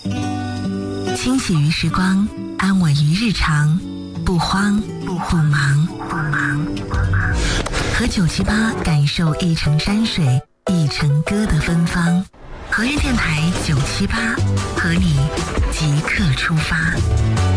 清洗于时光，安稳于日常，不慌不忙。和978感受一程山水，一程歌的芬芳。和悦电台978，和你即刻出发。